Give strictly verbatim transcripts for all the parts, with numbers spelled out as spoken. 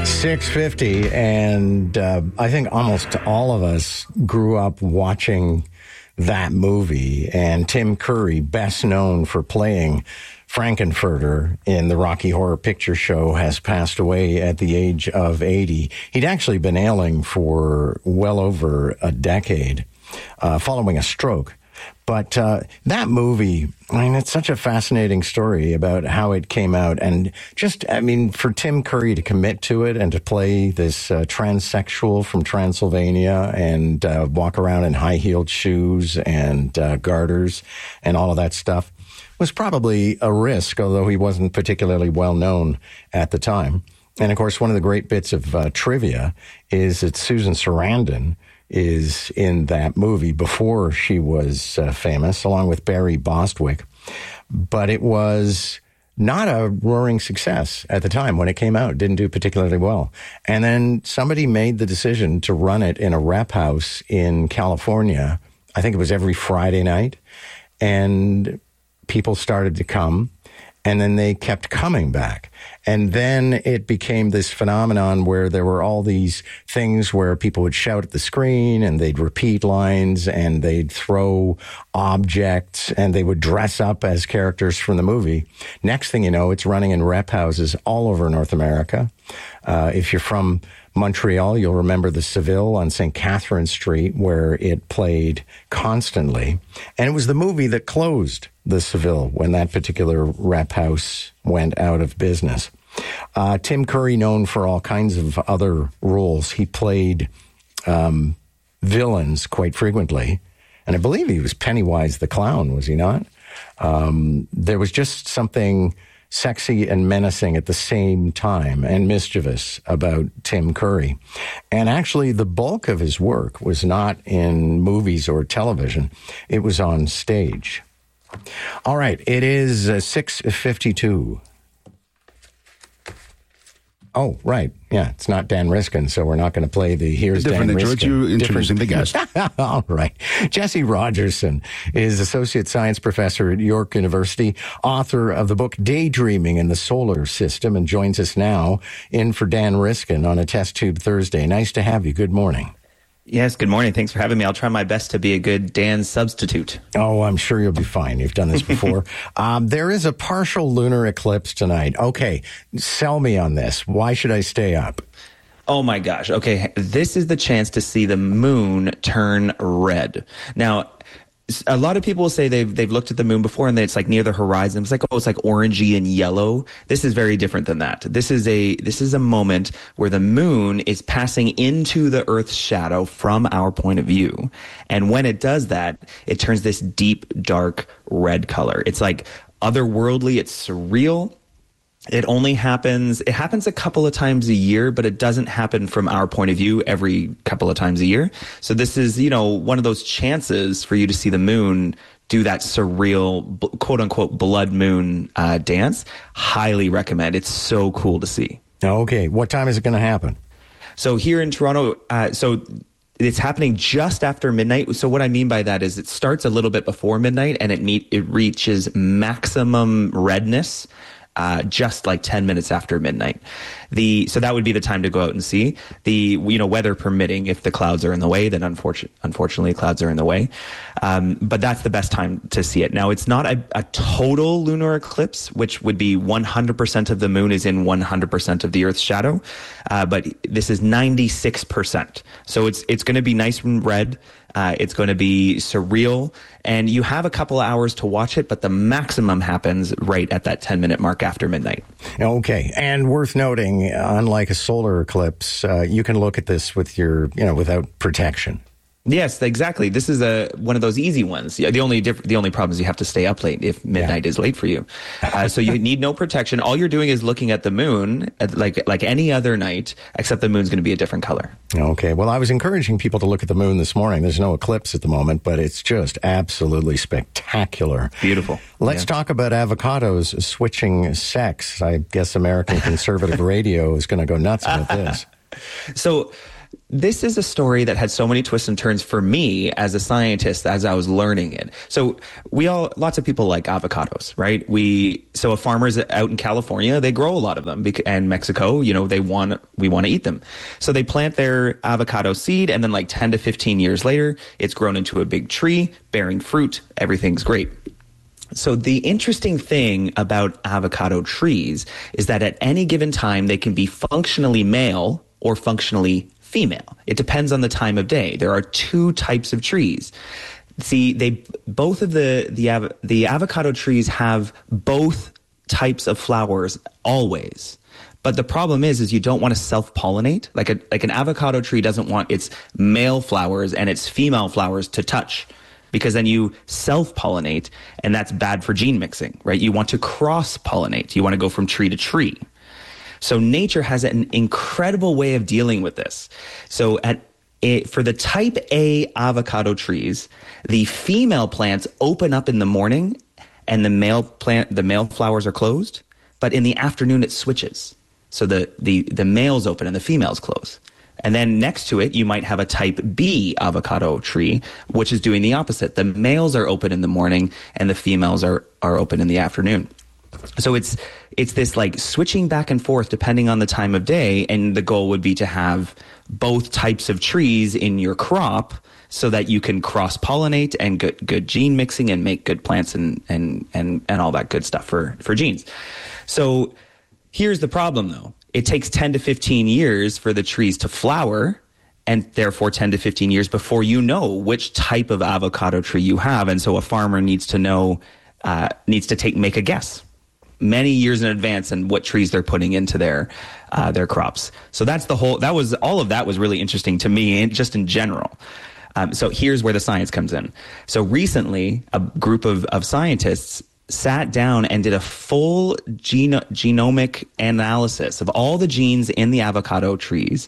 six fifty, and uh, I think almost all of us grew up watching that movie. And Tim Curry, best known for playing Frankenfurter in the Rocky Horror Picture Show, has passed away at the age of eighty. He'd actually been ailing for well over a decade, uh, following a stroke. But uh, that movie, I mean, it's such a fascinating story about how it came out. And just, I mean, for Tim Curry to commit to it and to play this uh, transsexual from Transylvania and uh, walk around in high-heeled shoes and uh, garters and all of that stuff was probably a risk, although he wasn't particularly well known at the time. And, of course, one of the great bits of uh, trivia is that Susan Sarandon is in that movie before she was uh, famous, along with Barry Bostwick. But it was not a roaring success at the time when it came out. It didn't do particularly well. And then somebody made the decision to run it in a rep house in California. I think it was every Friday night. And people started to come. And then they kept coming back. And then it became this phenomenon where there were all these things where people would shout at the screen and they'd repeat lines and they'd throw objects and they would dress up as characters from the movie. Next thing you know, it's running in rep houses all over North America. Uh, if you're from Montreal, you'll remember the Seville on Saint Catherine Street, where it played constantly. And it was the movie that closed the Seville when that particular rep house went out of business. Uh, Tim Curry, known for all kinds of other roles. He played um, villains quite frequently. And I believe he was Pennywise the Clown, was he not? Um, there was just something sexy and menacing at the same time, and mischievous about Tim Curry. And actually, the bulk of his work was not in movies or television. It was on stage. All right, it is uh, six fifty-two. Oh, right. Yeah, it's not Dan Riskin, so we're not going to play the Here's Dan Riskin. Different, George, you introducing the guest. All right. Jesse Rogerson is Associate Science Professor at York University, author of the book Daydreaming in the Solar System, and joins us now in for Dan Riskin on a Test Tube Thursday. Nice to have you. Good morning. Yes, good morning. Thanks for having me. I'll try my best to be a good Dan substitute. Oh, I'm sure you'll be fine. You've done this before. um, there is a partial lunar eclipse tonight. Okay, sell me on this. Why should I stay up? Oh my gosh. Okay, this is the chance to see the moon turn red. Now, a lot of people will say they've they've looked at the moon before and it's like near the horizon. It's like, oh, it's like orangey and yellow. This is very different than that. This is a this is a moment where the moon is passing into the Earth's shadow from our point of view. And when it does that, it turns this deep, dark red color. It's like otherworldly. It's surreal. It only happens, it happens a couple of times a year, but it doesn't happen from our point of view every couple of times a year. So this is, you know, one of those chances for you to see the moon do that surreal, quote unquote, blood moon uh, dance. Highly recommend. It's so cool to see. Okay. What time is it going to happen? So here in Toronto, uh, so it's happening just after midnight. So what I mean by that is it starts a little bit before midnight and it meet, it reaches maximum redness Uh, just like ten minutes after midnight. The so that would be the time to go out and see. The you know weather permitting, if the clouds are in the way, then unfortunately, unfortunately clouds are in the way. Um, but that's the best time to see it. Now it's not a, a total lunar eclipse, which would be one hundred percent of the moon is in one hundred percent of the Earth's shadow. Uh, but this is ninety-six percent. So it's it's going to be nice and red. Uh, it's going to be surreal, and you have a couple of hours to watch it, but the maximum happens right at that ten minute mark after midnight. Okay, and worth noting, unlike a solar eclipse, uh, you can look at this with your, you know, without protection. Yes, exactly. This is a one of those easy ones. Yeah, the only diff- the only problem is you have to stay up late if midnight yeah. is late for you. Uh, so you need no protection. All you're doing is looking at the moon at like like any other night, except the moon's going to be a different color. Okay. Well, I was encouraging people to look at the moon this morning. There's no eclipse at the moment, but it's just absolutely spectacular. Beautiful. Let's yeah. talk about avocados switching sex. I guess American conservative radio is going to go nuts about this. So this is a story that had so many twists and turns for me as a scientist as I was learning it. So we all, lots of people like avocados, right? We, so farmers out in California, they grow a lot of them, and Mexico, you know, they want, we want to eat them. So they plant their avocado seed, and then like ten to fifteen years later, it's grown into a big tree, bearing fruit. Everything's great. So the interesting thing about avocado trees is that at any given time, they can be functionally male or functionally female. It depends on the time of day. There are two types of trees. See, they both of the the the avocado trees have both types of flowers always. But the problem is, is you don't want to self-pollinate. Like a like an avocado tree doesn't want its male flowers and its female flowers to touch, because then you self-pollinate, and that's bad for gene mixing, right? You want to cross-pollinate. You want to go from tree to tree. So nature has an incredible way of dealing with this. So at a, for the type A avocado trees, the female plants open up in the morning and the male plant, the male flowers are closed, but in the afternoon it switches. So the, the, the males open and the females close. And then next to it, you might have a type B avocado tree, which is doing the opposite. The males are open in the morning and the females are, are open in the afternoon. So it's it's this like switching back and forth depending on the time of day, and the goal would be to have both types of trees in your crop so that you can cross-pollinate and good good gene mixing and make good plants and and and, and all that good stuff for, for genes. So here's the problem though. It takes ten to fifteen years for the trees to flower, and therefore ten to fifteen years before you know which type of avocado tree you have. And so a farmer needs to know, uh, needs to take make a guess many years in advance and what trees they're putting into their uh, their crops. So that's the whole, that was, all of that was really interesting to me, and just in general. Um, so here's where the science comes in. So recently, a group of, of scientists sat down and did a full geno- genomic analysis of all the genes in the avocado trees,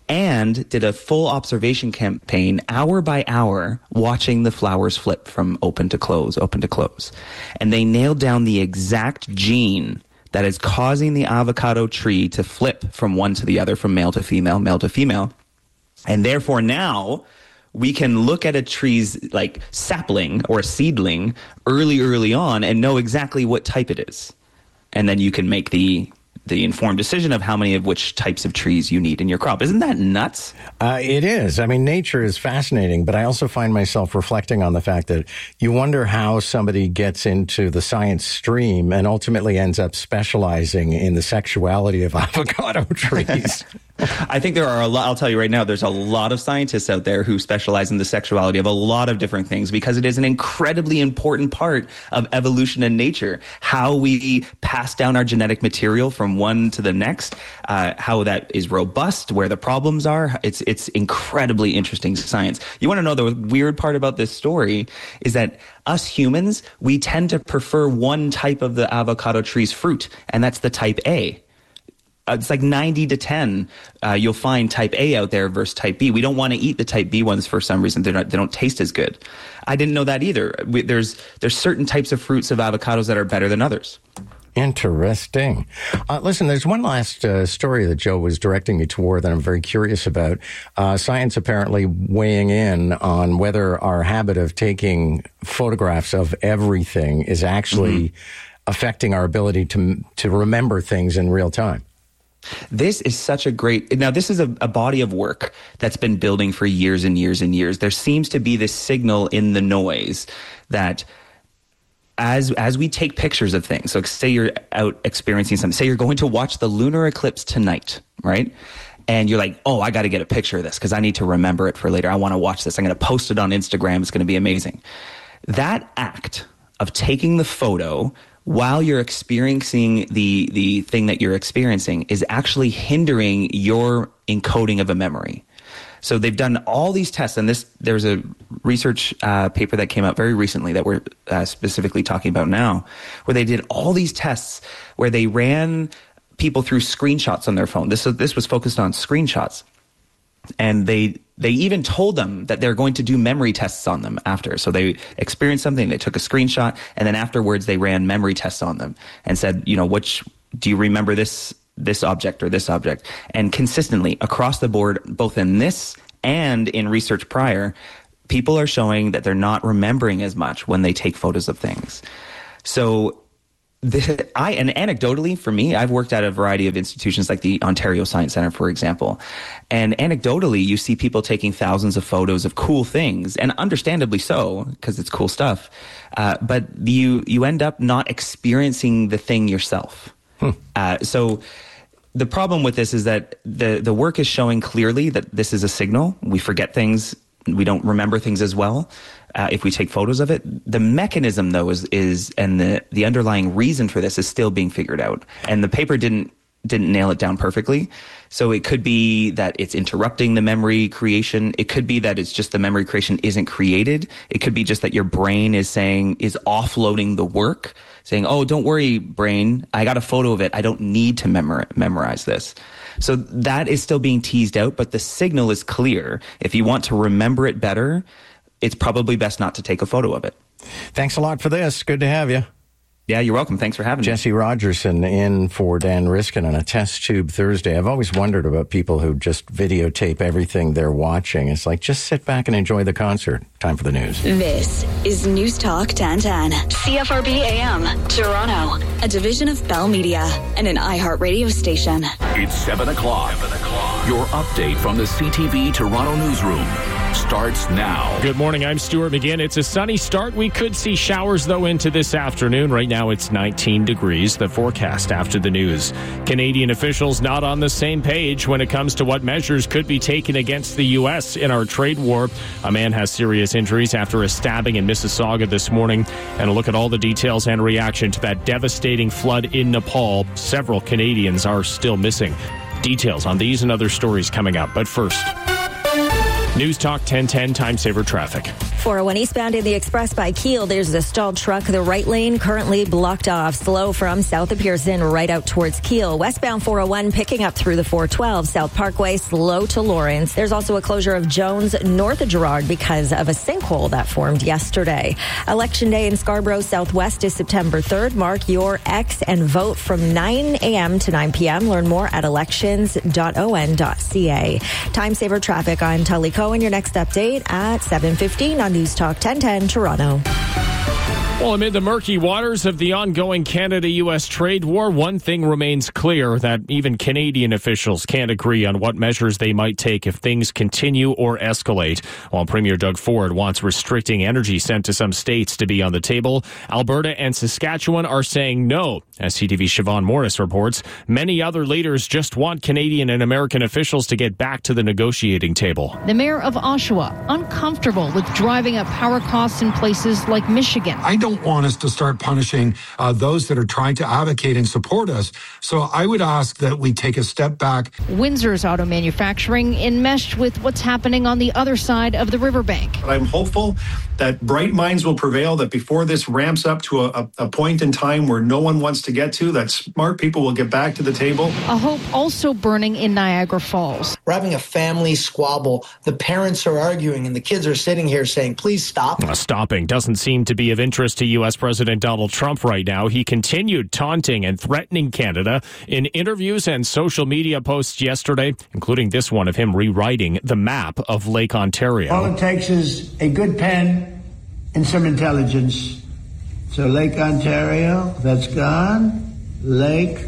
and did a full observation campaign hour by hour, watching the flowers flip from open to close, open to close. And they nailed down the exact gene that is causing the avocado tree to flip from one to the other, from male to female, male to female. And therefore now we can look at a tree's like sapling or a seedling early, early on and know exactly what type it is. And then you can make the the informed decision of how many of which types of trees you need in your crop. Isn't that nuts? Uh, it is. I mean, nature is fascinating, but I also find myself reflecting on the fact that you wonder how somebody gets into the science stream and ultimately ends up specializing in the sexuality of avocado trees. I think there are a lot, I'll tell you right now, there's a lot of scientists out there who specialize in the sexuality of a lot of different things, because it is an incredibly important part of evolution and nature. How we pass down our genetic material from one to the next, uh, how that is robust, where the problems are. It's, it's incredibly interesting science. You want to know the weird part about this story is that us humans, we tend to prefer one type of the avocado tree's fruit, and that's the type A. It's like ninety to ten. Uh, you'll find type A out there versus type B. We don't want to eat the type B ones for some reason. They're not, they don't taste as good. I didn't know that either. We, there's there's certain types of fruits of avocados that are better than others. Interesting. Uh, listen, there's one last uh, story that Joe was directing me toward that I'm very curious about. Uh, science apparently weighing in on whether our habit of taking photographs of everything is actually mm-hmm. affecting our ability to to remember things in real time. This is such a great, now this is a, a body of work that's been building for years and years and years. There seems to be this signal in the noise that as as we take pictures of things, so say you're out experiencing something, say you're going to watch the lunar eclipse tonight, right? And you're like, oh, I got to get a picture of this because I need to remember it for later. I want to watch this. I'm going to post it on Instagram. It's going to be amazing. That act of taking the photo while you're experiencing the the thing that you're experiencing is actually hindering your encoding of a memory. So they've done all these tests, and this there's a research uh, paper that came out very recently that we're uh, specifically talking about now, where they did all these tests where they ran people through screenshots on their phone. This this was focused on screenshots, and they they even told them that they're going to do memory tests on them after. So they experienced something, they took a screenshot, and then afterwards they ran memory tests on them and said, you know, which do you remember this this object or this object. And consistently across the board, both in this and in research prior, people are showing that they're not remembering as much when they take photos of things. So the, I, and anecdotally for me, I've worked at a variety of institutions like the Ontario Science Centre, for example. And anecdotally, you see people taking thousands of photos of cool things, and understandably so, because it's cool stuff. Uh, but you, you end up not experiencing the thing yourself. Hmm. Uh, so the problem with this is that the, the work is showing clearly that this is a signal. We forget things. We don't remember things as well uh, if we take photos of it. The mechanism, though, is is and the the underlying reason for this is still being figured out. And the paper didn't didn't nail it down perfectly. So it could be that it's interrupting the memory creation. It could be that it's just the memory creation isn't created. It could be just that your brain is saying is offloading the work, saying, "Oh, don't worry, brain. I got a photo of it. I don't need to memor- memorize this." So that is still being teased out, but the signal is clear. If you want to remember it better, it's probably best not to take a photo of it. Thanks a lot for this. Good to have you. Yeah, you're welcome. Thanks for having me. Jesse Rogerson in for Dan Riskin on a test tube Thursday. I've always wondered about people who just videotape everything they're watching. It's like, just sit back and enjoy the concert. Time for the news. This is News Talk ten ten. C F R B A M, Toronto. A division of Bell Media and an iHeart radio station. It's seven o'clock. seven o'clock. Your update from the C T V Toronto newsroom starts now. Good morning, I'm Stuart McGinn. It's a sunny start. We could see showers, though, into this afternoon. Right now it's nineteen degrees. The forecast after the news. Canadian officials not on the same page when it comes to what measures could be taken against the U S in our trade war. A man has serious injuries after a stabbing in Mississauga this morning. And a look at all the details and reaction to that devastating flood in Nepal. Several Canadians are still missing. Details on these and other stories coming up. But first, News Talk ten ten Time Saver Traffic. four oh one eastbound in the Express by Keele, there's a stalled truck. The right lane currently blocked off. Slow from south of Pearson right out towards Keele. Westbound four oh one picking up through the four twelve. South Parkway slow to Lawrence. There's also a closure of Jones north of Gerrard because of a sinkhole that formed yesterday. Election day in Scarborough Southwest is September third. Mark your X and vote from nine a.m. to nine p.m. Learn more at elections dot o n dot c a. Time Saver Traffic. I'm Tully Cohen. Your next update at seven fifteen on News Talk ten ten Toronto. Well, amid the murky waters of the ongoing Canada-U S trade war, one thing remains clear, that even Canadian officials can't agree on what measures they might take if things continue or escalate. While Premier Doug Ford wants restricting energy sent to some states to be on the table, Alberta and Saskatchewan are saying no. As C T V's Siobhan Morris reports, many other leaders just want Canadian and American officials to get back to the negotiating table. The mayor of Oshawa, uncomfortable with driving up power costs in places like Michigan. I don't want us to start punishing uh, those that are trying to advocate and support us. So I would ask that we take a step back. Windsor's auto manufacturing enmeshed with what's happening on the other side of the riverbank. I'm hopeful that bright minds will prevail, that before this ramps up to a, a point in time where no one wants to get to, that smart people will get back to the table. A hope also burning in Niagara Falls. We're having a family squabble. The parents are arguing and the kids are sitting here saying, please stop. Uh, stopping doesn't seem to be of interest to U S President Donald Trump right now. He continued taunting and threatening Canada in interviews and social media posts yesterday, including this one of him rewriting the map of Lake Ontario. All it takes is a good pen and some intelligence. So Lake Ontario, that's gone. Lake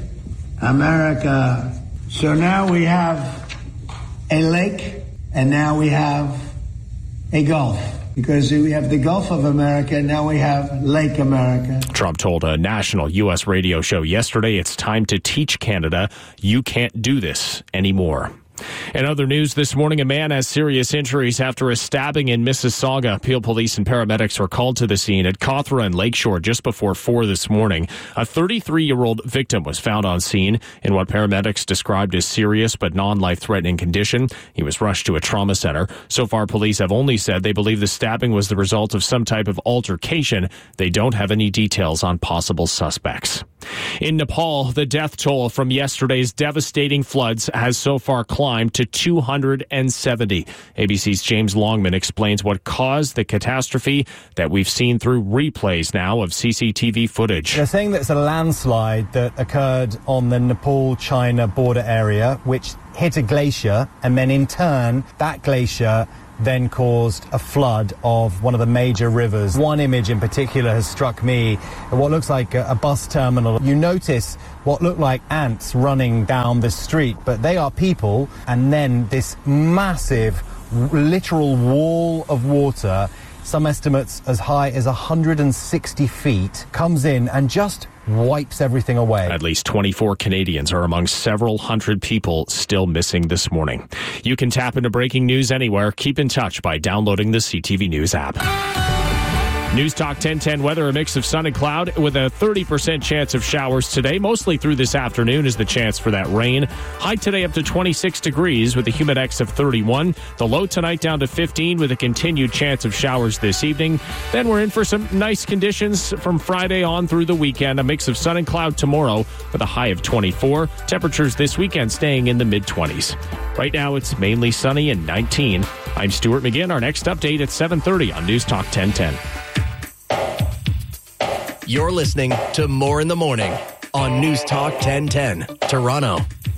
America. So now we have a lake, and now we have a Gulf. Because we have the Gulf of America, now we have Lake America. Trump told a national U S radio show yesterday it's time to teach Canada you can't do this anymore. In other news this morning, a man has serious injuries after a stabbing in Mississauga. Peel police and paramedics were called to the scene at Cawthra and Lakeshore just before four this morning. A thirty-three-year-old victim was found on scene in what paramedics described as serious but non-life-threatening condition. He was rushed to a trauma center. So far, police have only said they believe the stabbing was the result of some type of altercation. They don't have any details on possible suspects. In Nepal, the death toll from yesterday's devastating floods has so far climbed to two hundred seventy. A B C's James Longman explains what caused the catastrophe that we've seen through replays now of C C T V footage. They're saying that it's a landslide that occurred on the Nepal-China border area, which hit a glacier, and then in turn, that glacier then caused a flood of one of the major rivers. One image in particular has struck me, what looks like a, a bus terminal. You notice what look like ants running down the street, but they are people, and then this massive, literal wall of water, some estimates as high as one hundred sixty feet, comes in and just wipes everything away. At least twenty-four Canadians are among several hundred people still missing this morning. You can tap into breaking news anywhere. Keep in touch by downloading the C T V News app. News Talk ten ten weather, a mix of sun and cloud with a thirty percent chance of showers today. Mostly through this afternoon is the chance for that rain. High today up to twenty-six degrees with a humidex of thirty-one. The low tonight down to fifteen with a continued chance of showers this evening. Then we're in for some nice conditions from Friday on through the weekend. A mix of sun and cloud tomorrow with a high of twenty-four. Temperatures this weekend staying in the mid-twenties. Right now it's mainly sunny and nineteen. I'm Stuart McGinn. Our next update at seven thirty on News Talk ten ten. You're listening to More in the Morning on News Talk ten ten, Toronto.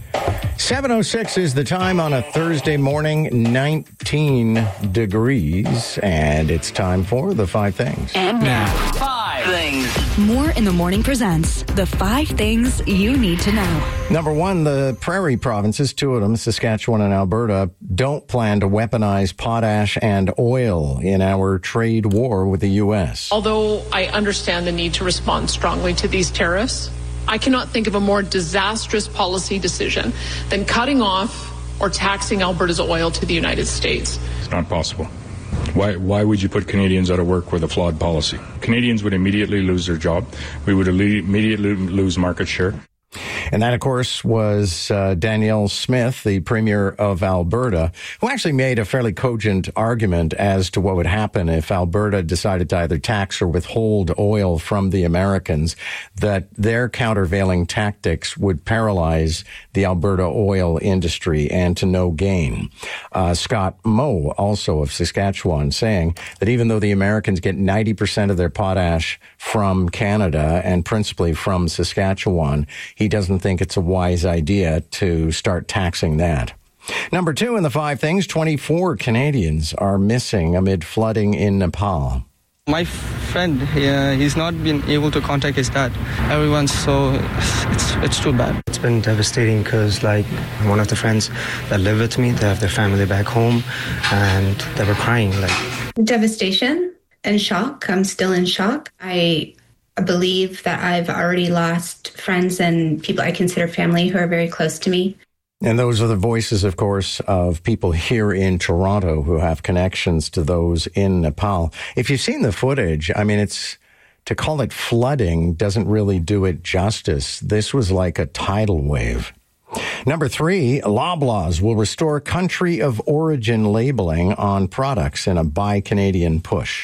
seven oh six is the time on a Thursday morning, nineteen degrees, and it's time for the five things. And now, Five things. More in the Morning presents the five things you need to know. Number one, the prairie provinces, two of them, Saskatchewan and Alberta, don't plan to weaponize potash and oil in our trade war with the U S. Although I understand the need to respond strongly to these tariffs, I cannot think of a more disastrous policy decision than cutting off or taxing Alberta's oil to the United States. It's not possible. Why, why would you put Canadians out of work with a flawed policy? Canadians would immediately lose their job. We would immediately lose market share. And that, of course, was uh, Danielle Smith, the Premier of Alberta, who actually made a fairly cogent argument as to what would happen if Alberta decided to either tax or withhold oil from the Americans, that their countervailing tactics would paralyze the Alberta oil industry and to no gain. Uh, Scott Moe, also of Saskatchewan, saying that even though the Americans get ninety percent of their potash from Canada and principally from Saskatchewan, he doesn't think it's a wise idea to start taxing that. Number two in the five things, twenty-four Canadians are missing amid flooding in Nepal. My friend, he, uh, he's not been able to contact his dad. Everyone's so, it's it's too bad. It's been devastating because, like, one of the friends that live with me, they have their family back home, and they were crying. Like devastation and shock. I'm still in shock. I believe that I've already lost friends and people I consider family who are very close to me. And those are the voices, of course, of people here in Toronto who have connections to those in Nepal. If you've seen the footage, I mean, it's to call it flooding doesn't really do it justice. This was like a tidal wave. Number three, Loblaws will restore country of origin labeling on products in a Buy Canadian push.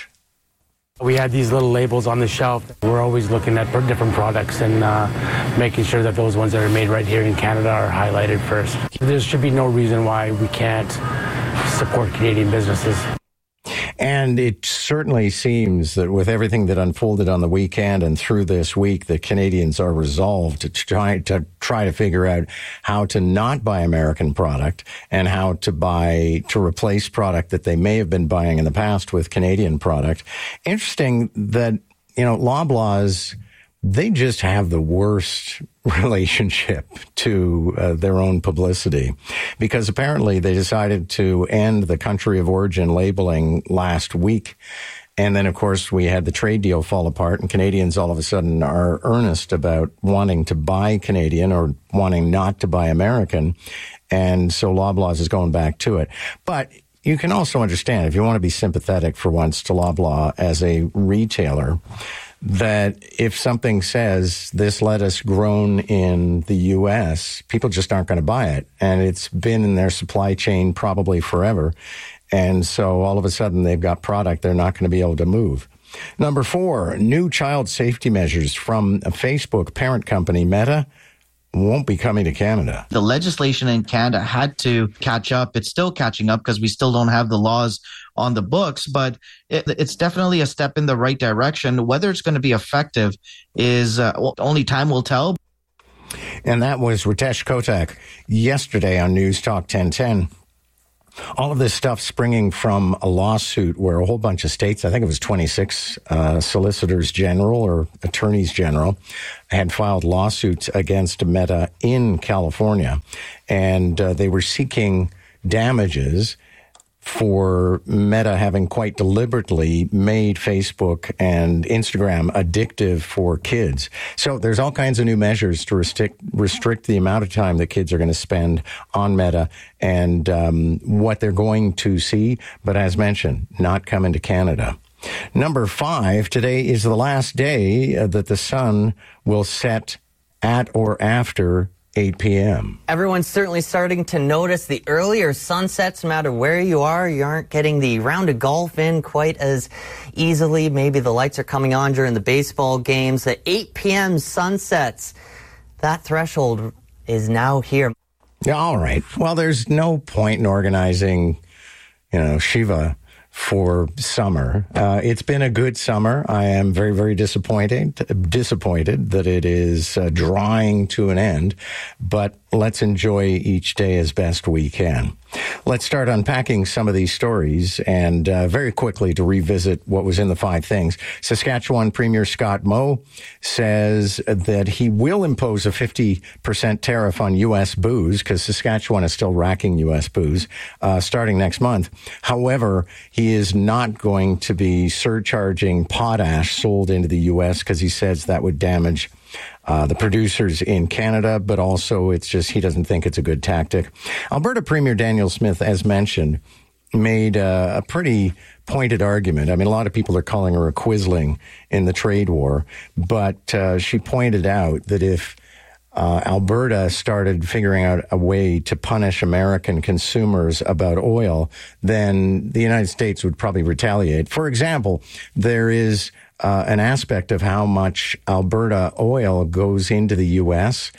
We had these little labels on the shelf. We're always looking at different products and uh, making sure that those ones that are made right here in Canada are highlighted first. There should be no reason why we can't support Canadian businesses. And it certainly seems that with everything that unfolded on the weekend and through this week, that Canadians are resolved to try to try to figure out how to not buy American product and how to buy, to replace product that they may have been buying in the past with Canadian product. Interesting that, you know, Loblaws, they just have the worst relationship to uh, their own publicity, because apparently they decided to end the country of origin labeling last week. And then, of course, we had the trade deal fall apart, and Canadians all of a sudden are earnest about wanting to buy Canadian or wanting not to buy American. And so Loblaws is going back to it. But you can also understand, if you want to be sympathetic for once to Loblaw as a retailer, that if something says this lettuce grown in the U S, people just aren't going to buy it. And it's been in their supply chain probably forever. And so all of a sudden they've got product they're not going to be able to move. Number four, new child safety measures from a Facebook parent company, Meta, won't be coming to Canada. The legislation in Canada had to catch up. It's still catching up because we still don't have the laws on the books, but it, it's definitely a step in the right direction. Whether it's going to be effective is uh, well, only time will tell. And that was Ritesh Kotak yesterday on News Talk ten ten. All of this stuff springing from a lawsuit where a whole bunch of states, I think it was twenty-six uh, solicitors general or attorneys general, had filed lawsuits against Meta in California. And uh, they were seeking damages for Meta having quite deliberately made Facebook and Instagram addictive for kids. So there's all kinds of new measures to restrict restrict the amount of time that kids are going to spend on Meta and um, what they're going to see. But as mentioned, not coming to Canada. Number five, today is the last day uh, that the sun will set at or after eight p.m. Everyone's certainly starting to notice the earlier sunsets. No matter where you are, you aren't getting the round of golf in quite as easily. Maybe the lights are coming on during the baseball games. The eight p.m. sunsets, that threshold is now here. Yeah, all right. Well, there's no point in organizing, you know, Shiva for summer. Uh, it's been a good summer. I am very, very disappointed, disappointed that it is uh, drawing to an end, but let's enjoy each day as best we can. Let's start unpacking some of these stories and uh, very quickly to revisit what was in the five things. Saskatchewan Premier Scott Moe says that he will impose a fifty percent tariff on U S booze because Saskatchewan is still racking U S booze uh, starting next month. However, he is not going to be surcharging potash sold into the U S because he says that would damage Uh, the producers in Canada, but also it's just he doesn't think it's a good tactic. Alberta Premier Danielle Smith, as mentioned, made uh, a pretty pointed argument. I mean, a lot of people are calling her a quisling in the trade war, but uh, she pointed out that if uh, Alberta started figuring out a way to punish American consumers about oil, then the United States would probably retaliate. For example, there is Uh, an aspect of how much Alberta oil goes into the U S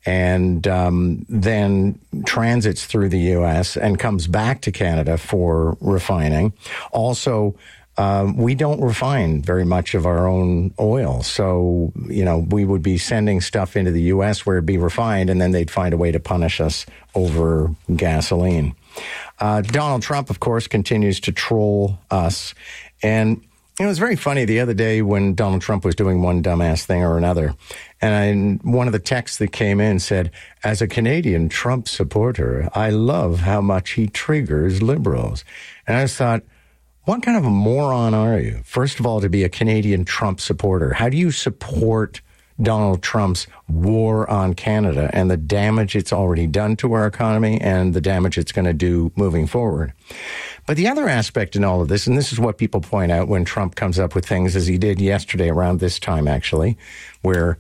and um, then transits through the U S and comes back to Canada for refining. Also, uh, we don't refine very much of our own oil. So, you know, we would be sending stuff into the U S where it'd be refined, and then they'd find a way to punish us over gasoline. Uh, Donald Trump, of course, continues to troll us. And it was very funny the other day when Donald Trump was doing one dumbass thing or another. And I, one of the texts that came in said, as a Canadian Trump supporter, I love how much he triggers liberals. And I just thought, what kind of a moron are you? First of all, to be a Canadian Trump supporter. How do you support Donald Trump's war on Canada and the damage it's already done to our economy and the damage it's going to do moving forward? But the other aspect in all of this, and this is what people point out when Trump comes up with things, as he did yesterday around this time, actually, where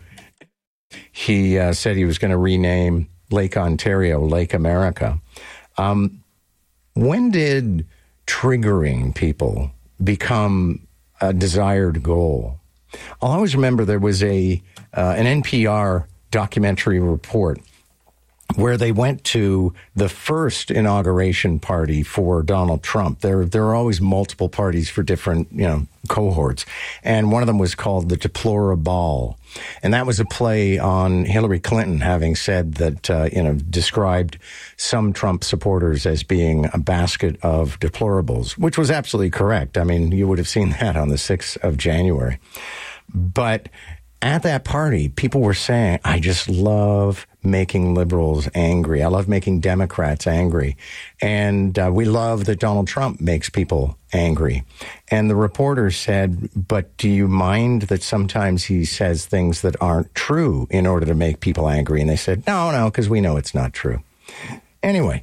he uh, said he was going to rename Lake Ontario Lake America. Um, when did triggering people become a desired goal? I'll always remember there was a uh, an N P R documentary report where they went to the first inauguration party for Donald Trump. There, there are always multiple parties for different, you know, cohorts. And one of them was called The Deplorable. And that was a play on Hillary Clinton having said that, uh, you know, described some Trump supporters as being a basket of deplorables, which was absolutely correct. I mean, you would have seen that on the sixth of January. But at that party, people were saying, I just love making liberals angry. I love making Democrats angry. And uh, we love that Donald Trump makes people angry. And the reporter said, but do you mind that sometimes he says things that aren't true in order to make people angry? And they said, no, no, because we know it's not true. Anyway.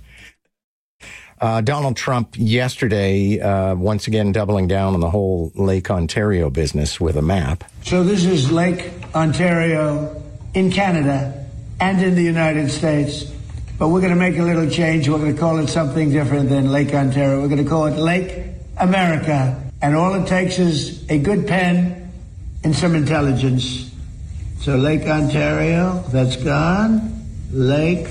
Uh, Donald Trump yesterday, uh, once again, doubling down on the whole Lake Ontario business with a map. So this is Lake Ontario in Canada and in the United States. But we're going to make a little change. We're going to call it something different than Lake Ontario. We're going to call it Lake America. And all it takes is a good pen and some intelligence. So Lake Ontario, that's gone. Lake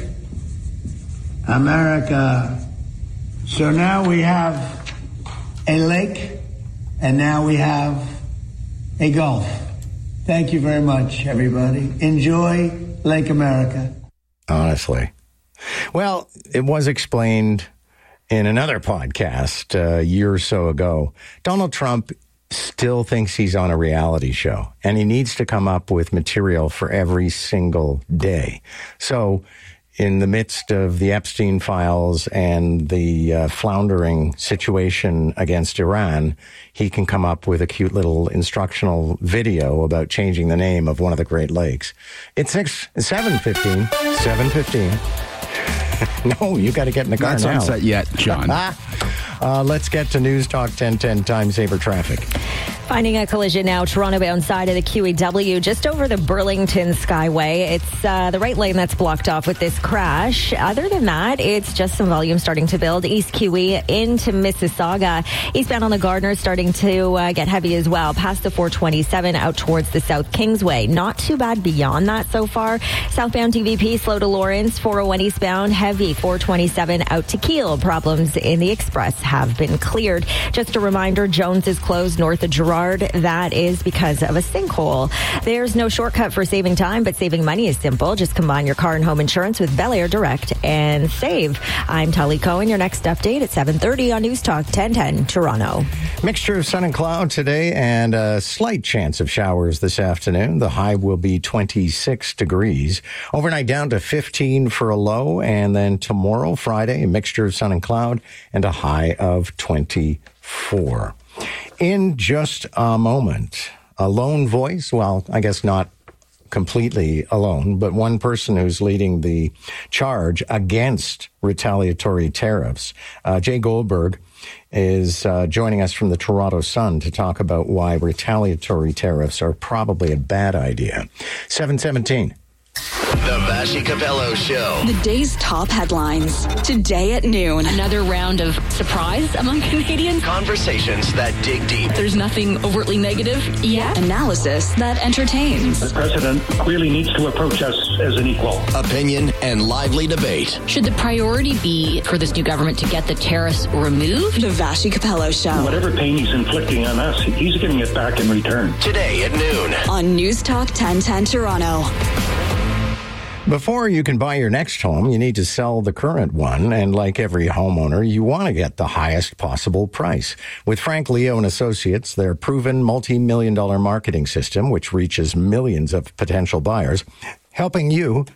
America. So now we have a lake, and now we have a gulf. Thank you very much, everybody. Enjoy Lake America. Honestly. Well, it was explained in another podcast uh, a year or so ago. Donald Trump still thinks he's on a reality show, and he needs to come up with material for every single day. So in the midst of the Epstein files and the uh, floundering situation against Iran, he can come up with a cute little instructional video about changing the name of one of the Great Lakes. It's six, seven fifteen. seven fifteen. No, you got to get in the car Not now. Not sunset yet, John. uh, let's get to News Talk ten ten Time Saver Traffic. Finding a collision now, Toronto-bound side of the Q E W, just over the Burlington Skyway. It's uh, the right lane that's blocked off with this crash. Other than that, it's just some volume starting to build. East Q E into Mississauga. Eastbound on the Gardiner starting to uh, get heavy as well, past the four twenty-seven out towards the South Kingsway. Not too bad beyond that so far. Southbound D V P, slow to Lawrence. four oh one eastbound, heavy four twenty-seven out to Kiel. Problems in the Express have been cleared. Just a reminder, Jones is closed north of Gerard. That is because of a sinkhole. There's no shortcut for saving time, but saving money is simple. Just combine your car and home insurance with Bel Air Direct and save. I'm Tully Cohen. Your next update at seven thirty on News Talk ten ten Toronto. Mixture of sun and cloud today and a slight chance of showers this afternoon. The high will be twenty-six degrees. Overnight down to fifteen for a low, and then tomorrow, Friday, a mixture of sun and cloud and a high of twenty-four. In just a moment, a lone voice, well, I guess not completely alone, but one person who's leading the charge against retaliatory tariffs. Uh, Jay Goldberg is uh, joining us from the Toronto Sun to talk about why retaliatory tariffs are probably a bad idea. seven seventeen. The Vassy Capello Show. The day's top headlines. Today at noon. Another round of surprise among Canadians. Conversations that dig deep. There's nothing overtly negative yet. Analysis that entertains. The president clearly needs to approach us as an equal. Opinion and lively debate. Should the priority be for this new government to get the tariffs removed? The Vassy Capello Show. Whatever pain he's inflicting on us, he's getting it back in return. Today at noon. On News Talk ten ten Toronto. Before you can buy your next home, you need to sell the current one. And like every homeowner, you want to get the highest possible price. With Frank Leo and Associates, their proven multi-million dollar marketing system, which reaches millions of potential buyers, helping you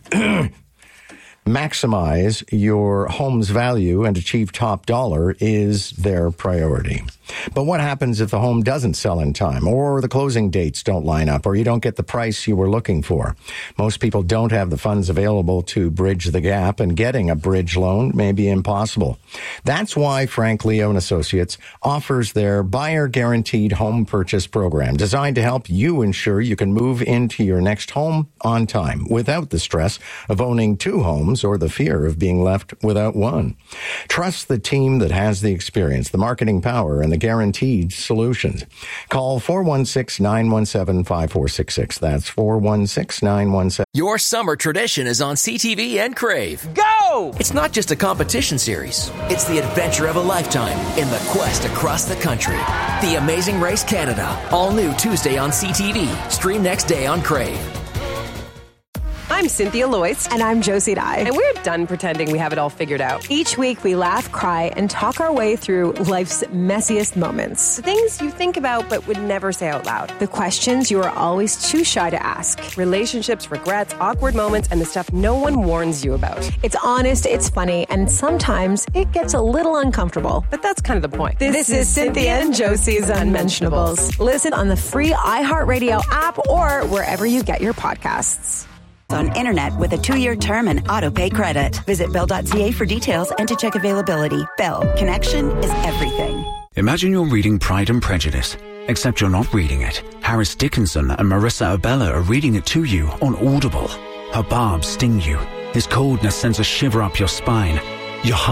maximize your home's value and achieve top dollar is their priority. But what happens if the home doesn't sell in time, or the closing dates don't line up, or you don't get the price you were looking for? Most people don't have the funds available to bridge the gap, and getting a bridge loan may be impossible. That's why Frank Leo and Associates offers their Buyer Guaranteed Home Purchase Program, designed to help you ensure you can move into your next home on time without the stress of owning two homes or the fear of being left without one. Trust the team that has the experience, the marketing power, and the guaranteed solutions. Call four one six, nine one seven, five four six six. That's four one six, nine one seven. Your summer tradition is on C T V and Crave. Go! It's not just a competition series. It's the adventure of a lifetime in the quest across the country. The Amazing Race Canada. All new Tuesday on C T V. Stream next day on Crave. I'm Cynthia Loyce. And I'm Josie Dye. And we're done pretending we have it all figured out. Each week we laugh, cry, and talk our way through life's messiest moments. The things you think about but would never say out loud. The questions you are always too shy to ask. Relationships, regrets, awkward moments, and the stuff no one warns you about. It's honest, it's funny, and sometimes it gets a little uncomfortable. But that's kind of the point. This, this is Cynthia and Josie's Unmentionables. Listen on the free iHeartRadio app or wherever you get your podcasts. On internet with a two-year term and auto-pay credit. Visit Bell dot C A for details and to check availability. Bell. Connection is everything. Imagine you're reading Pride and Prejudice, except you're not reading it. Harris Dickinson and Marissa Abella are reading it to you on Audible. Her barbs sting you. His coldness sends a shiver up your spine. Your heart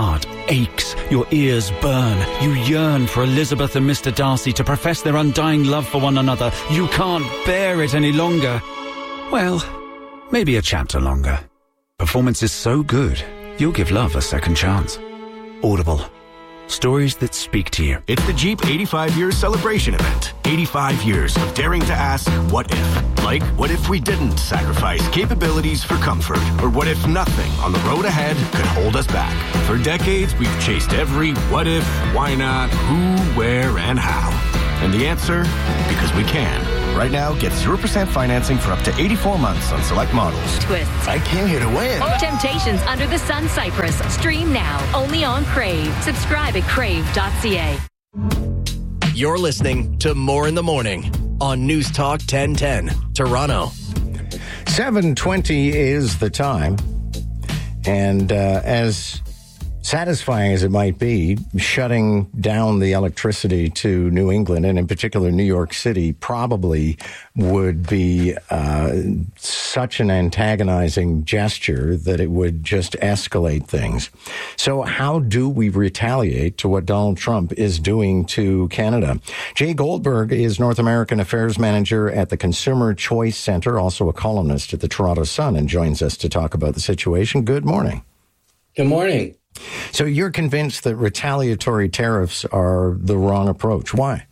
aches, your ears burn. You yearn for Elizabeth and Mister Darcy to profess their undying love for one another. You can't bear it any longer. Well, maybe a chapter longer. Performance is so good, you'll give love a second chance. Audible. Stories that speak to you. It's the Jeep eighty-five year celebration event. eighty-five years of daring to ask, what if? Like, what if we didn't sacrifice capabilities for comfort? Or what if nothing on the road ahead could hold us back? For decades, we've chased every what if, why not, who, where, and how. And the answer? Because we can. Right now, get zero percent financing for up to eighty-four months on select models. Twists. I came here to win. Temptations Under the Sun Cyprus. Stream now. Only on Crave. Subscribe at crave dot c a. You're listening to More in the Morning on News Talk ten ten, Toronto. seven twenty is the time. And uh, as satisfying as it might be, shutting down the electricity to New England, and in particular New York City, probably would be uh, such an antagonizing gesture that it would just escalate things. So how do we retaliate to what Donald Trump is doing to Canada? Jay Goldberg is North American Affairs Manager at the Consumer Choice Center, also a columnist at the Toronto Sun, and joins us to talk about the situation. Good morning. Good morning. So you're convinced that retaliatory tariffs are the wrong approach. Why?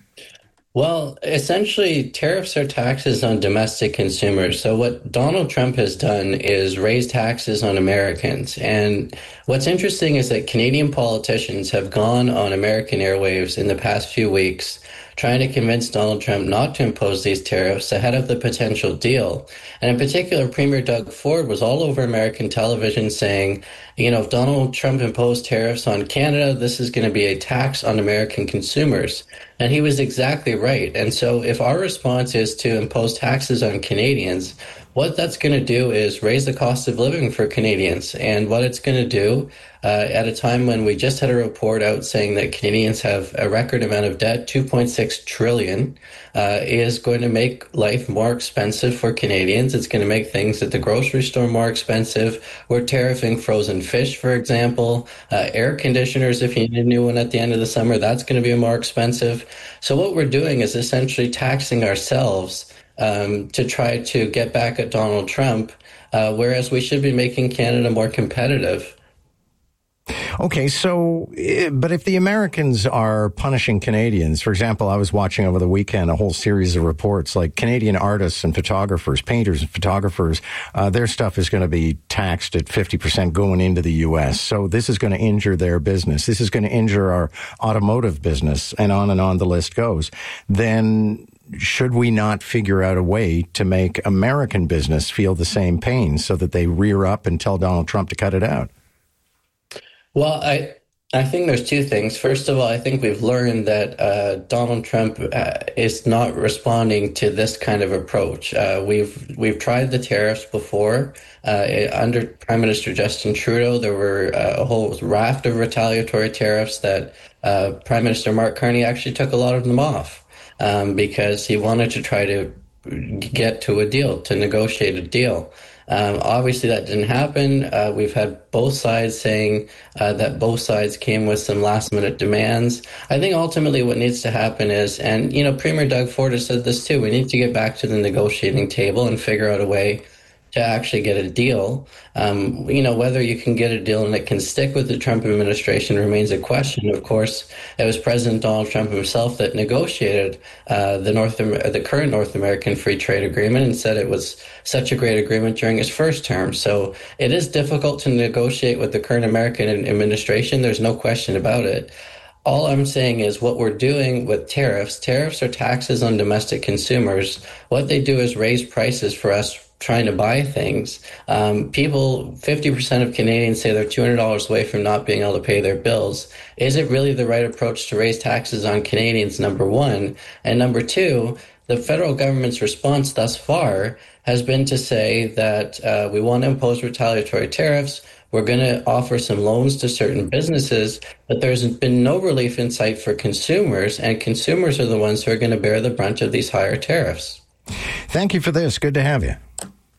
Well, essentially, tariffs are taxes on domestic consumers. So what Donald Trump has done is raise taxes on Americans. And what's interesting is that Canadian politicians have gone on American airwaves in the past few weeks trying to convince Donald Trump not to impose these tariffs ahead of the potential deal. And in particular, Premier Doug Ford was all over American television saying, you know, if Donald Trump imposed tariffs on Canada, this is going to be a tax on American consumers. And he was exactly right. And so if our response is to impose taxes on Canadians, what that's going to do is raise the cost of living for Canadians. And what it's going to do uh, at a time when we just had a report out saying that Canadians have a record amount of debt, two point six trillion, uh, is going to make life more expensive for Canadians. It's going to make things at the grocery store more expensive. We're tariffing frozen fish, for example, uh, air conditioners. If you need a new one at the end of the summer, that's going to be more expensive. So what we're doing is essentially taxing ourselves Um, to try to get back at Donald Trump, uh, whereas we should be making Canada more competitive. Okay, so, but if the Americans are punishing Canadians, for example, I was watching over the weekend a whole series of reports like Canadian artists and photographers, painters and photographers, uh, their stuff is going to be taxed at fifty percent going into the U S. So this is going to injure their business. This is going to injure our automotive business, and on and on the list goes. Then should we not figure out a way to make American business feel the same pain so that they rear up and tell Donald Trump to cut it out? Well, I I think there's two things. First of all, I think we've learned that uh, Donald Trump uh, is not responding to this kind of approach. Uh, we've we've tried the tariffs before. Uh, under Prime Minister Justin Trudeau, there were uh, a whole raft of retaliatory tariffs that uh, Prime Minister Mark Carney actually took a lot of them off. Um, because he wanted to try to get to a deal, to negotiate a deal. Um, obviously, that didn't happen. Uh, we've had both sides saying uh, that both sides came with some last-minute demands. I think ultimately what needs to happen is, and, you know, Premier Doug Ford has said this too, we need to get back to the negotiating table and figure out a way to actually get a deal. Um, you know, whether you can get a deal and it can stick with the Trump administration remains a question. Of course, it was President Donald Trump himself that negotiated uh, the North, the current North American Free Trade Agreement and said it was such a great agreement during his first term. So it is difficult to negotiate with the current American administration. There's no question about it. All I'm saying is what we're doing with tariffs, tariffs are taxes on domestic consumers. What they do is raise prices for us trying to buy things. Um, people, fifty percent of Canadians say they're two hundred dollars away from not being able to pay their bills. Is it really the right approach to raise taxes on Canadians, number one? And number two, the federal government's response thus far has been to say that uh, we want to impose retaliatory tariffs. We're going to offer some loans to certain businesses, but there's been no relief in sight for consumers, and consumers are the ones who are going to bear the brunt of these higher tariffs. Thank you for this. Good to have you.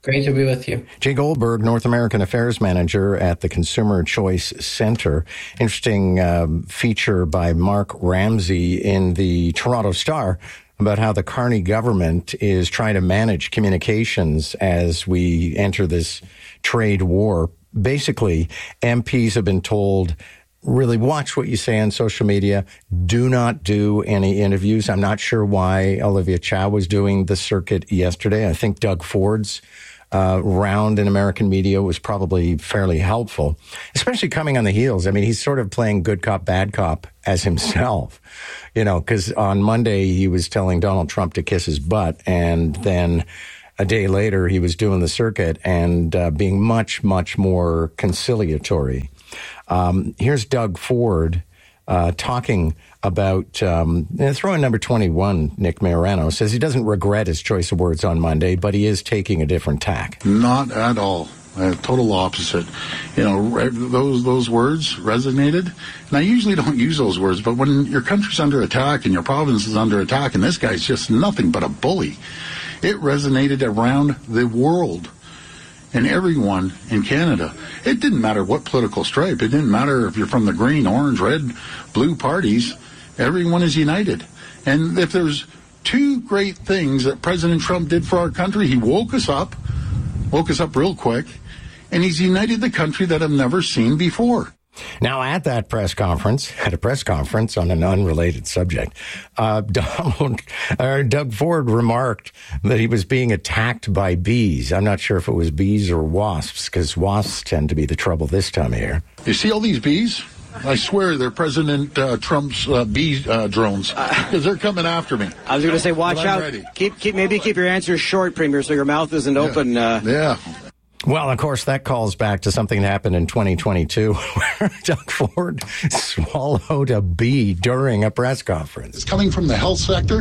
Great to be with you. Jay Goldberg, North American Affairs Manager at the Consumer Choice Center. Interesting um, feature by Mark Ramsey in the Toronto Star about how the Carney government is trying to manage communications as we enter this trade war. Basically, M Ps have been told, really watch what you say on social media. Do not do any interviews. I'm not sure why Olivia Chow was doing the circuit yesterday. I think Doug Ford's uh, round in American media was probably fairly helpful, especially coming on the heels. I mean, he's sort of playing good cop, bad cop as himself, you know, because on Monday he was telling Donald Trump to kiss his butt, and then a day later he was doing the circuit and uh, being much, much more conciliatory. Um, here's Doug Ford uh, talking about, um, throw in number twenty-one, Nick Majorano, says he doesn't regret his choice of words on Monday, but he is taking a different tack. Not at all. Uh, total opposite. You know, those those words resonated. And I usually don't use those words, but when your country's under attack and your province is under attack and this guy's just nothing but a bully, it resonated around the world. And everyone in Canada. It didn't matter what political stripe. It didn't matter if you're from the green, orange, red, blue parties. Everyone is united. And if there's two great things that President Trump did for our country, he woke us up, woke us up real quick, and he's united the country that I've never seen before. Now, at that press conference, at a press conference on an unrelated subject, uh, Donald, uh, Doug Ford remarked that he was being attacked by bees. I'm not sure if it was bees or wasps, because wasps tend to be the trouble this time of year. You see all these bees? I swear they're President uh, Trump's uh, bee uh, drones, because they're coming after me. I was going to say, watch but out. Ready. Keep, keep, maybe keep your answers short, Premier, so your mouth isn't yeah. open. Uh, yeah. Well, of course, that calls back to something that happened in twenty twenty-two where Doug Ford swallowed a bee during a press conference. It's coming from the health sector.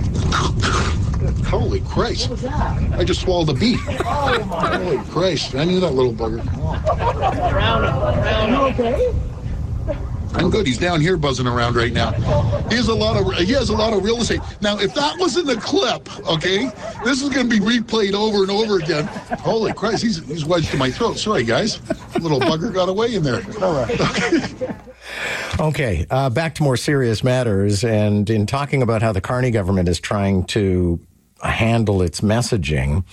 Holy Christ. What was that? I just swallowed a bee. Oh, my. Holy Christ. I knew that little bugger. Are you okay? I'm good. He's down here buzzing around right now. He has a lot of he has a lot of real estate. Now, if that wasn't a clip, okay, this is going to be replayed over and over again. Holy Christ, he's he's wedged to my throat. Sorry, guys. Little bugger got away in there. All right. Okay. Okay, uh, back to more serious matters. And in talking about how the Carney government is trying to handle its messaging,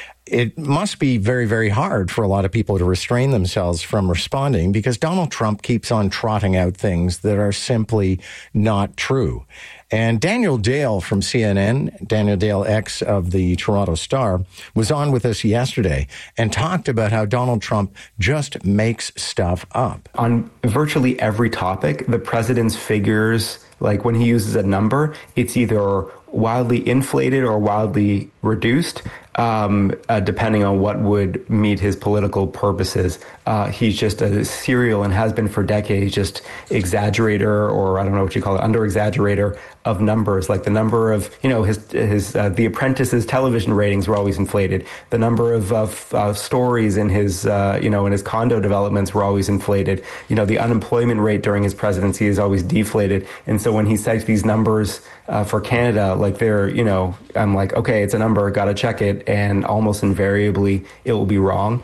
it must be very, very hard for a lot of people to restrain themselves from responding because Donald Trump keeps on trotting out things that are simply not true. And Daniel Dale from C N N, Daniel Dale, ex of the Toronto Star, was on with us yesterday and talked about how Donald Trump just makes stuff up. On virtually every topic, the president's figures, like when he uses a number, it's either wildly inflated or wildly reduced, um, uh, depending on what would meet his political purposes. Uh, he's just a serial and has been for decades, just exaggerator, or I don't know what you call it, under-exaggerator of numbers. Like the number of, you know, his, his uh, The Apprentice's television ratings were always inflated. The number of, of uh, stories in his, uh, you know, in his condo developments were always inflated. You know, the unemployment rate during his presidency is always deflated. And so when he cites these numbers uh, for Canada, like they're, you know, I'm like, okay, it's a number, got to check it. And almost invariably, it will be wrong.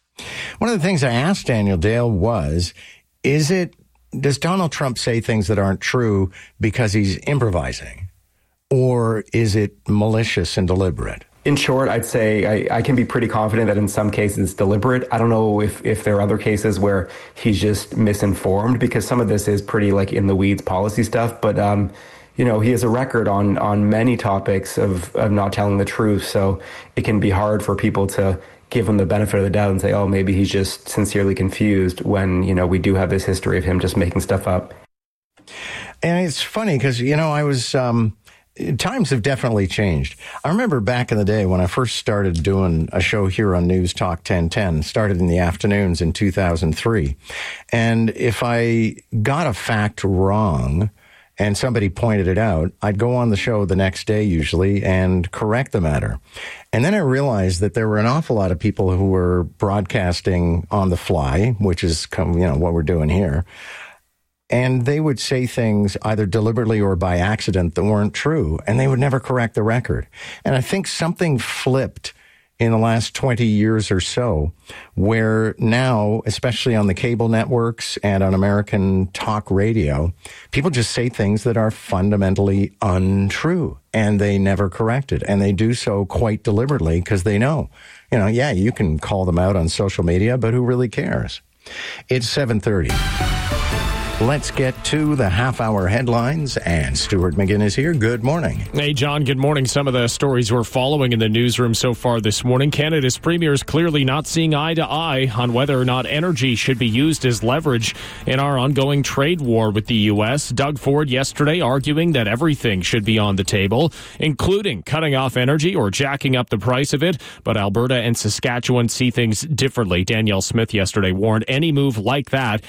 One of the things I asked Daniel Dale was, is it, does Donald Trump say things that aren't true because he's improvising? Or is it malicious and deliberate? In short, I'd say I, I can be pretty confident that in some cases it's deliberate. I don't know if, if there are other cases where he's just misinformed, because some of this is pretty like in the weeds policy stuff. But, um, you know, he has a record on, on many topics of, of not telling the truth. So it can be hard for people to give him the benefit of the doubt and say, oh, maybe he's just sincerely confused when, you know, we do have this history of him just making stuff up. And it's funny because, you know, I was, um, times have definitely changed. I remember back in the day when I first started doing a show here on News Talk ten ten, started in the afternoons in two thousand three. And if I got a fact wrong and somebody pointed it out, I'd go on the show the next day usually and correct the matter. And then I realized that there were an awful lot of people who were broadcasting on the fly, which is, you know, what we're doing here. And they would say things either deliberately or by accident that weren't true, and they would never correct the record. And I think something flipped in the last twenty years or so, where now, especially on the cable networks and on American talk radio, people just say things that are fundamentally untrue, and they never correct it. And they do so quite deliberately because they know, you know, yeah, you can call them out on social media, but who really cares? It's seven thirty. Let's get to the half-hour headlines, and Stuart McGinn is here. Good morning. Hey, John, good morning. Some of the stories we're following in the newsroom so far this morning. Canada's premier is clearly not seeing eye to eye on whether or not energy should be used as leverage in our ongoing trade war with the U S. Doug Ford yesterday arguing that everything should be on the table, including cutting off energy or jacking up the price of it. But Alberta and Saskatchewan see things differently. Danielle Smith yesterday warned any move like that